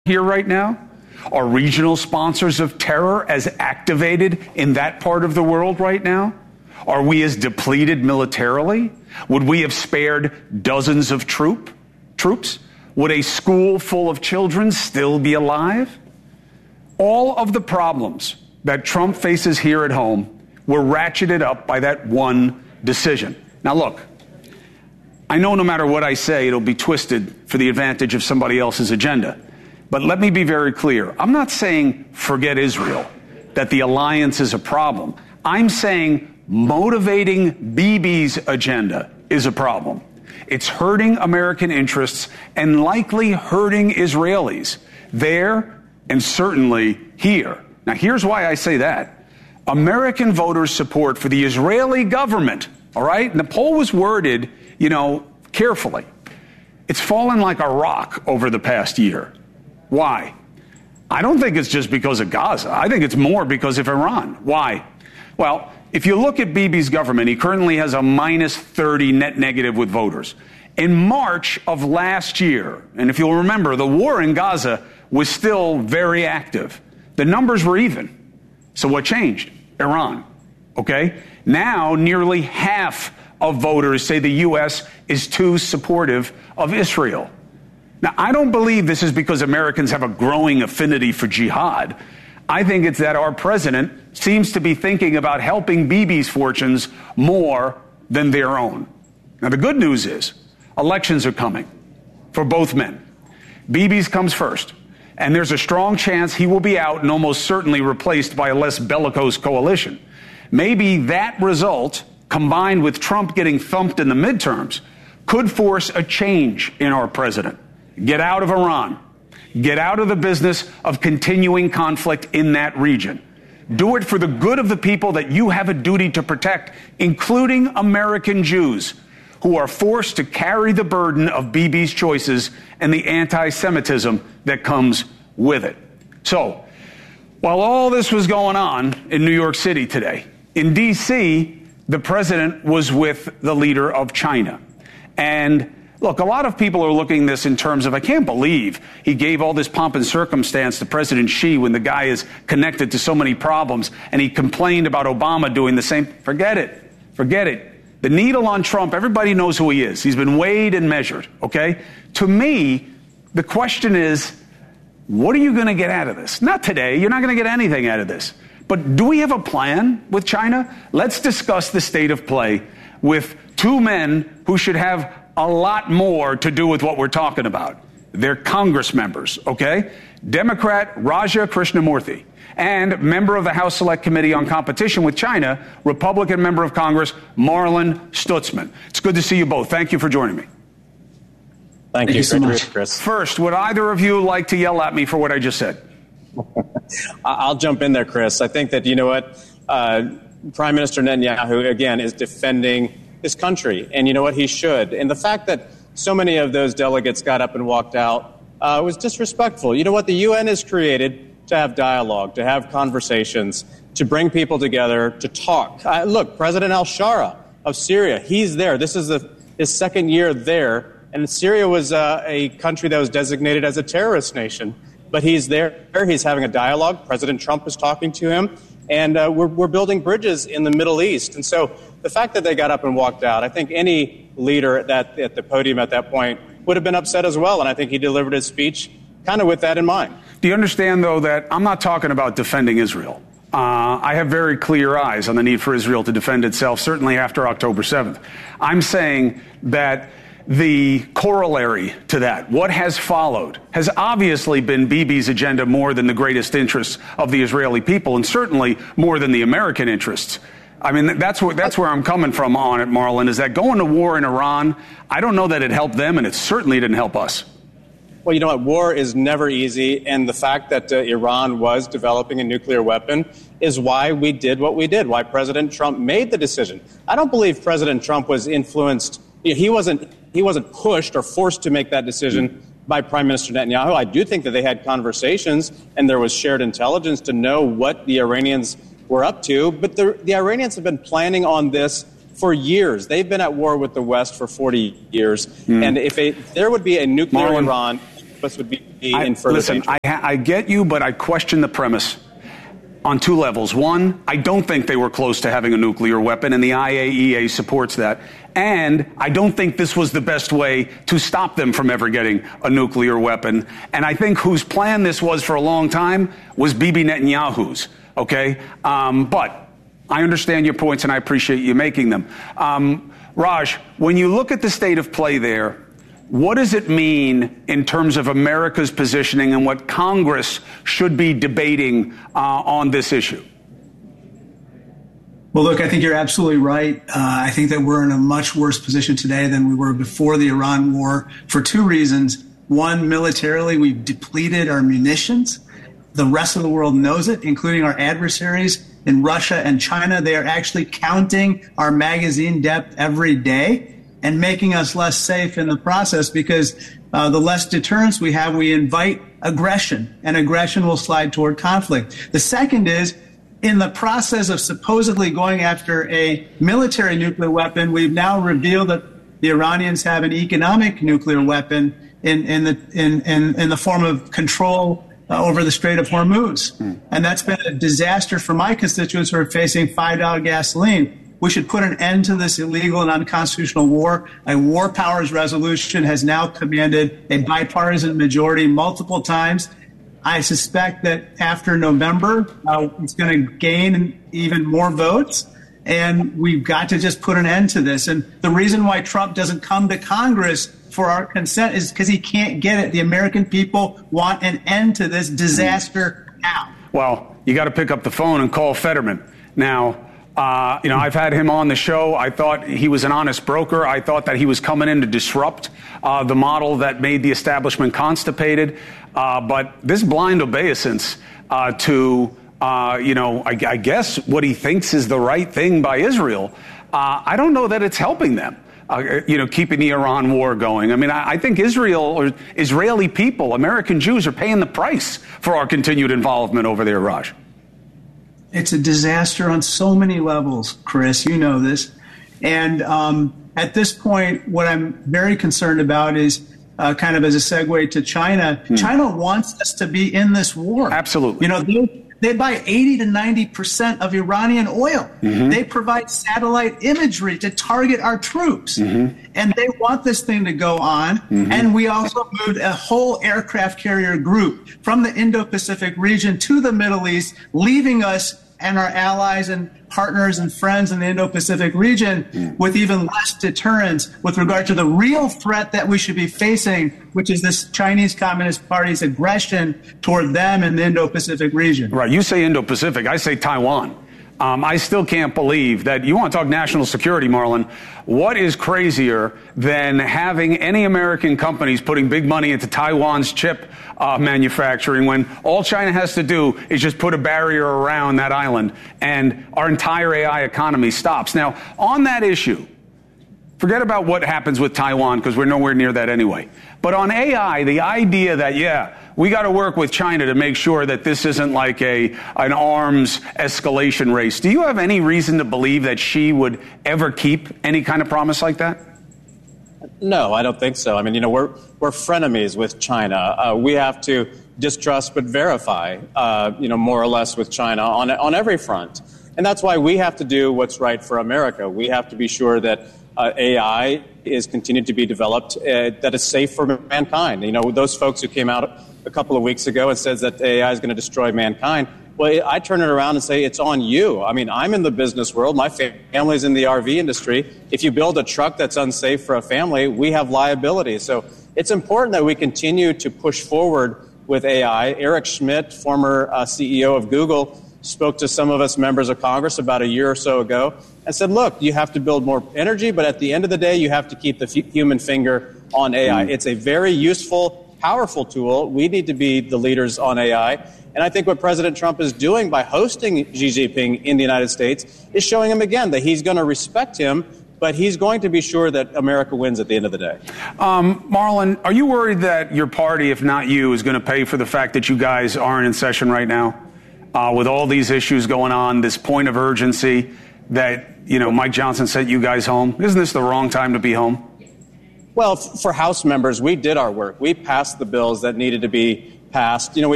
here right now? Are regional sponsors of terror as activated in that part of the world right now? Are we as depleted militarily? Would we have spared dozens of troops? Would a school full of children still be alive? All of the problems that Trump faces here at home were ratcheted up by that one decision. Now, look, I know no matter what I say, it'll be twisted for the advantage of somebody else's agenda. But let me be very clear. I'm not saying forget Israel, that the alliance is a problem. I'm saying motivating Bibi's agenda is a problem. It's hurting American interests and likely hurting Israelis there and certainly here. Now, here's why I say that. American voters' support for the Israeli government, all right? And the poll was worded, carefully. It's fallen like a rock over the past year. Why? I don't think it's just because of Gaza. I think it's more because of Iran. Why? Well, if you look at Bibi's government, he currently has a minus 30 net negative with voters. In March of last year, and if you'll remember, the war in Gaza was still very active. The numbers were even. So what changed? Iran. Okay? Now, nearly half of voters say the U.S. is too supportive of Israel. Now, I don't believe this is because Americans have a growing affinity for jihad. I think it's that our president seems to be thinking about helping Bibi's fortunes more than their own. Now, the good news is elections are coming for both men. Bibi's comes first, and there's a strong chance he will be out and almost certainly replaced by a less bellicose coalition. Maybe that result, combined with Trump getting thumped in the midterms, could force a change in our president. Get out of Iran. Get out of the business of continuing conflict in that region. Do it for the good of the people that you have a duty to protect, including American Jews, who are forced to carry the burden of Bibi's choices and the anti-Semitism that comes with it. So, while all this was going on in New York City today, in D.C., the president was with the leader of China. And look, a lot of people are looking at this in terms of, I can't believe he gave all this pomp and circumstance to President Xi when the guy is connected to so many problems, and he complained about Obama doing the same. Forget it. Forget it. The needle on Trump, everybody knows who he is. He's been weighed and measured, okay? To me, the question is, what are you going to get out of this? Not today. You're not going to get anything out of this. But do we have a plan with China? Let's discuss the state of play with two men who should have a lot more to do with what we're talking about. They're Congress members, okay? Democrat Raja Krishnamurthy and member of the House Select Committee on Competition with China, Republican member of Congress Marlin Stutzman. It's good to see you both. Thank you for joining me. Thank you so much, Chris. First, would either of you like to yell at me for what I just said? I'll jump in there, Chris. I think that, Prime Minister Netanyahu, again, is defending his country. And you know what? He should. And the fact that so many of those delegates got up and walked out was disrespectful. You know what? The UN is created to have dialogue, to have conversations, to bring people together, to talk. Look, President al-Shara of Syria, he's there. This is his second year there. And Syria was a country that was designated as a terrorist nation. But he's there. He's having a dialogue. President Trump is talking to him. And we're building bridges in the Middle East. And so the fact that they got up and walked out, I think any leader at the podium at that point would have been upset as well. And I think he delivered his speech kind of with that in mind. Do you understand, though, that I'm not talking about defending Israel? I have very clear eyes on the need for Israel to defend itself, certainly after October 7th. I'm saying that the corollary to that, what has followed, has obviously been Bibi's agenda more than the greatest interests of the Israeli people, and certainly more than the American interests. I mean, that's where I'm coming from on it, Marlon, is that going to war in Iran, I don't know that it helped them, and it certainly didn't help us. Well, you know what? War is never easy, and the fact that Iran was developing a nuclear weapon is why we did what we did, why President Trump made the decision. I don't believe President Trump was influenced. He wasn't pushed or forced to make that decision by Prime Minister Netanyahu. I do think that they had conversations, and there was shared intelligence to know what the Iranians were up to. But the Iranians have been planning on this for years. They've been at war with the West for 40 years. And if there would be a nuclear Iran, us would be in further listen, danger. I get you, but I question the premise on two levels. One, I don't think they were close to having a nuclear weapon, and the IAEA supports that. And I don't think this was the best way to stop them from ever getting a nuclear weapon. And I think whose plan this was for a long time was Bibi Netanyahu's, okay? But I understand your points, and I appreciate you making them. Raj, when you look at the state of play there, what does it mean in terms of America's positioning and what Congress should be debating on this issue? Well, look, I think you're absolutely right. I think that we're in a much worse position today than we were before the Iran war for two reasons. One, militarily, we've depleted our munitions. The rest of the world knows it, including our adversaries in Russia and China. They are actually counting our magazine depth every day and making us less safe in the process, because the less deterrence we have, we invite aggression, and aggression will slide toward conflict. The second is, in the process of supposedly going after a military nuclear weapon, we've now revealed that the Iranians have an economic nuclear weapon in the form of control over the Strait of Hormuz. And that's been a disaster for my constituents who are facing $5 gasoline. We should put an end to this illegal and unconstitutional war. A war powers resolution has now commanded a bipartisan majority multiple times. I suspect that after November, it's going to gain even more votes. And we've got to just put an end to this. And the reason why Trump doesn't come to Congress for our consent is because he can't get it. The American people want an end to this disaster now. Well, you got to pick up the phone and call Fetterman. Now, I've had him on the show. I thought he was an honest broker. I thought that he was coming in to disrupt the model that made the establishment constipated. But this blind obeisance to, I guess what he thinks is the right thing by Israel, I don't know that it's helping them. Keeping the Iran war going. I mean, I think Israel or Israeli people, American Jews, are paying the price for our continued involvement over there, Raj. It's a disaster on so many levels, Chris. You know this. And at this point, what I'm very concerned about is kind of as a segue to China. China wants us to be in this war. Absolutely. They buy 80 to 90% of Iranian oil. They provide satellite imagery to target our troops. And they want this thing to go on. And we also moved a whole aircraft carrier group from the Indo-Pacific region to the Middle East, leaving us and our allies and partners and friends in the Indo-Pacific region with even less deterrence with regard to the real threat that we should be facing, which is this Chinese Communist Party's aggression toward them in the Indo-Pacific region. Right. You say Indo-Pacific. I say Taiwan. I still can't believe that you want to talk national security, Marlon. What is crazier than having any American companies putting big money into Taiwan's chip manufacturing when all China has to do is just put a barrier around that island and our entire AI economy stops? Now, on that issue, forget about what happens with Taiwan because we're nowhere near that anyway. But on AI, the idea that, we got to work with China to make sure that this isn't like an arms escalation race. Do you have any reason to believe that she would ever keep any kind of promise like that? No, I don't think so. I mean, we're frenemies with China. We have to distrust but verify, more or less with China on every front. And that's why we have to do what's right for America. We have to be sure that AI is continued to be developed, that is safe for mankind. Those folks who came out a couple of weeks ago and says that AI is going to destroy mankind. Well, I turn it around and say it's on you. I mean, I'm in the business world. My family's in the RV industry. If you build a truck that's unsafe for a family, we have liability. So it's important that we continue to push forward with AI. Eric Schmidt, former CEO of Google, spoke to some of us members of Congress about a year or so ago and said, look, you have to build more energy, but at the end of the day, you have to keep the human finger on AI. It's a very useful, powerful tool. We need to be the leaders on AI. And I think what President Trump is doing by hosting Xi Jinping in the United States is showing him again that he's going to respect him, but he's going to be sure that America wins at the end of the day. Marlon, are you worried that your party, if not you, is going to pay for the fact that you guys aren't in session right now? With all these issues going on, this point of urgency that, Mike Johnson sent you guys home. Isn't this the wrong time to be home? Well, for House members, we did our work. We passed the bills that needed to be passed. You know,